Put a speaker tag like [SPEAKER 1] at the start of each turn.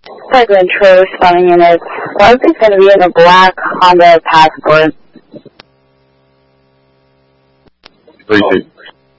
[SPEAKER 1] President True, responding units. License going to be in a black Honda Passport.
[SPEAKER 2] 3-2.